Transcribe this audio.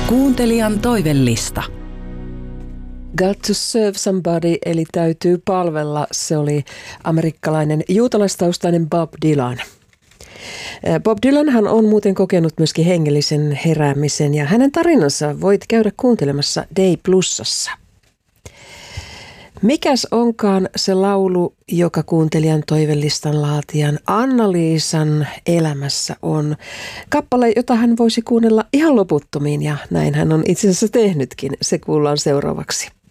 Kuuntelijan toivellista. Got to serve somebody, eli täytyy palvella. Se oli amerikkalainen juutalaistaustainen Bob Dylan. Bob Dylanhan on muuten kokenut myöskin hengellisen heräämisen ja hänen tarinansa voit käydä kuuntelemassa Day Plusassa. Mikäs onkaan se laulu, joka kuuntelijan toivelistan laatijan Anna-Liisan elämässä on? Kappale, jota hän voisi kuunnella ihan loputtomiin ja näin hän on itse asiassa tehnytkin. Se kuullaan seuraavaksi.